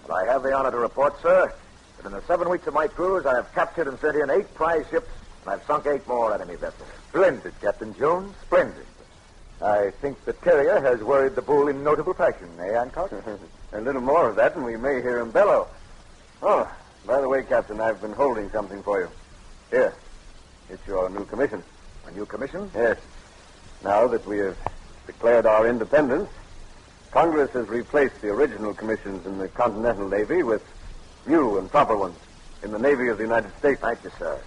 I have the honor to report, sir, that in the 7 weeks of my cruise, I have captured and sent in 8 prize ships, and I've sunk 8 more enemy vessels. Splendid, Captain Jones, splendid. I think the terrier has worried the bull in notable fashion, eh, Hancock? A little more of that, and we may hear him bellow. Oh, by the way, Captain, I've been holding something for you. Here, it's your new commission. A new commission? Yes. Now that we have declared our independence, Congress has replaced the original commissions in the Continental Navy with new and proper ones in the Navy of the United States. Thank you, sir.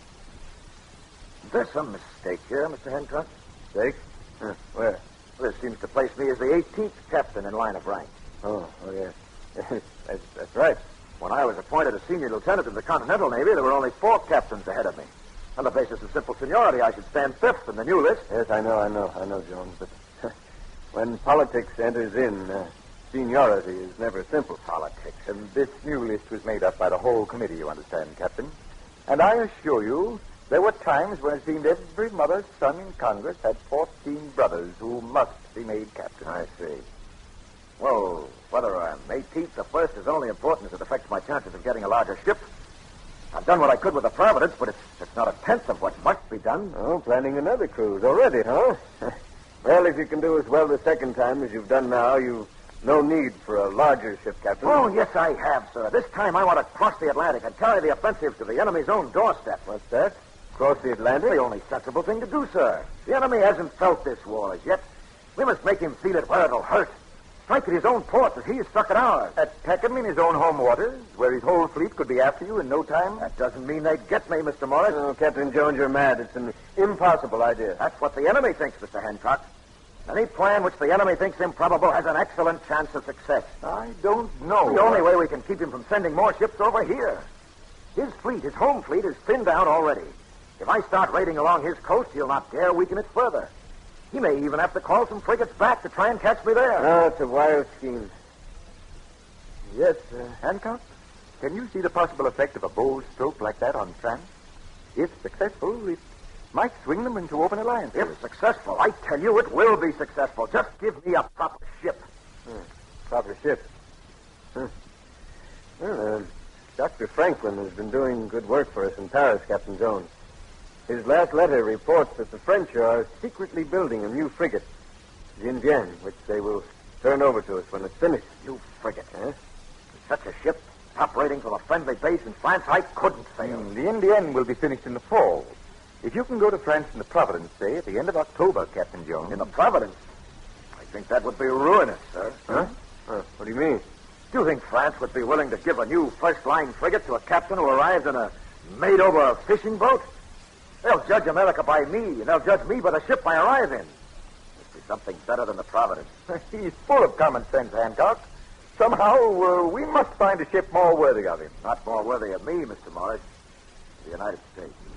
There's some mistake here, Mr. Hancock. Mistake? Where? This seems to place me as the 18th captain in line of rank. Oh, yes. That's right. When I was appointed a senior lieutenant in the Continental Navy, there were only 4 captains ahead of me. On the basis of simple seniority, I should stand 5th in the new list. Yes, I know, Jones, but when politics enters in, seniority is never simple. Politics. And this new list was made up by the whole committee, you understand, Captain. And I assure you, there were times when it seemed every mother's son in Congress had 14 brothers who must be made captain. I see. Well, whether I'm 18th or 1st is only important as it affects my chances of getting a larger ship. I've done what I could with the Providence, but it's not a tenth of what must be done. Oh, planning another cruise already, huh? Well, if you can do as well the second time as you've done now, you've no need for a larger ship, Captain. Oh, yes, I have, sir. This time I want to cross the Atlantic and carry the offensive to the enemy's own doorstep. What's that? Cross the Atlantic? The only sensible thing to do, sir. The enemy hasn't felt this war as yet. We must make him feel it where it'll hurt. Strike at his own ports as he is struck at ours. Attack him in his own home waters, where his whole fleet could be after you in no time? That doesn't mean they'd get me, Mr. Morris. Oh, Captain Jones, you're mad. It's an impossible idea. That's what the enemy thinks, Mr. Hancock. Any plan which the enemy thinks improbable has an excellent chance of success. I don't know. The only way we can keep him from sending more ships over here. His fleet, his home fleet, is thinned out already. If I start raiding along his coast, he'll not dare weaken it further. He may even have to call some frigates back to try and catch me there. Oh, it's a wild scheme. Yes, Hancock, can you see the possible effect of a bold stroke like that on France? If successful, it might swing them into open alliance. If successful, I tell you it will be successful. Just give me a proper ship. Proper ship. Well, Dr. Franklin has been doing good work for us in Paris, Captain Jones. His last letter reports that the French are secretly building a new frigate, Vienne, which they will turn over to us when it's finished. New frigate, eh? Such a ship, operating from a friendly base in France, I couldn't fail. The Indienne will be finished in the fall. If you can go to France in the Providence, say, at the end of October, Captain Jones. In the Providence? I think that would be ruinous, sir. Huh? What do you mean? Do you think France would be willing to give a new first-line frigate to a captain who arrives in a made-over fishing boat? They'll judge America by me, and they'll judge me by the ship I arrive in. Must be something better than the Providence. He's full of common sense, Hancock. Somehow, we must find a ship more worthy of him. Not more worthy of me, Mr. Morris. The United States.